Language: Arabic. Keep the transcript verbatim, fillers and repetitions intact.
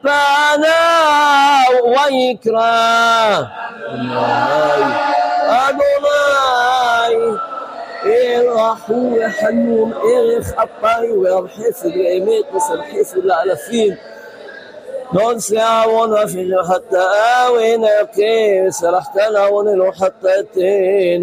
بانا ويكرا أدوناي إرحو يا حنون إرخ أباي ويرحف الإيميت وسرحف الألفين نون سيعون في حتى آوين كيس رحتنا ونلو حتى تين